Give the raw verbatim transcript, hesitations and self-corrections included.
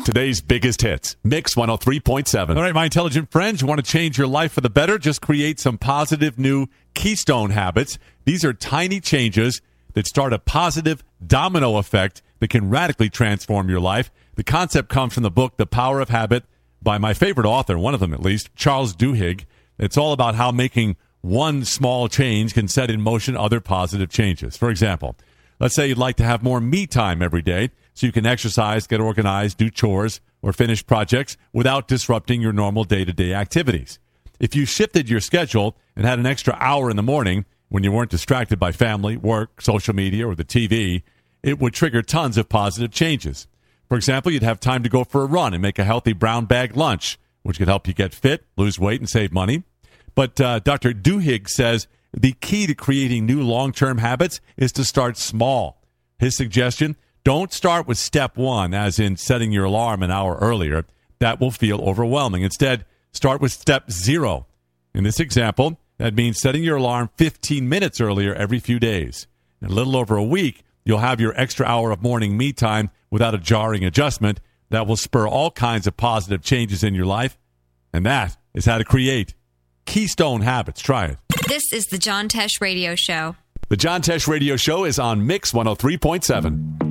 Today's biggest hits, Mix one oh three point seven. All right, my intelligent friends, you want to change your life for the better? Just create some positive new Keystone habits. These are tiny changes that start a positive domino effect that can radically transform your life. The concept comes from the book, The Power of Habit, by my favorite author, one of them at least, Charles Duhigg. It's all about how making one small change can set in motion other positive changes. For example, let's say you'd like to have more me time every day so you can exercise, get organized, do chores, or finish projects without disrupting your normal day-to-day activities. If you shifted your schedule and had an extra hour in the morning when you weren't distracted by family, work, social media, or the T V, it would trigger tons of positive changes. For example, you'd have time to go for a run and make a healthy brown bag lunch, which could help you get fit, lose weight, and save money. But uh, Doctor Duhigg says the key to creating new long-term habits is to start small. His suggestion, don't start with step one, as in setting your alarm an hour earlier. That will feel overwhelming. Instead, start with step zero. In this example, that means setting your alarm fifteen minutes earlier every few days. In a little over a week, you'll have your extra hour of morning me time without a jarring adjustment that will spur all kinds of positive changes in your life. And that is how to create Keystone habits. Try it. This is the John Tesh Radio Show. The John Tesh Radio Show is on Mix one oh three point seven.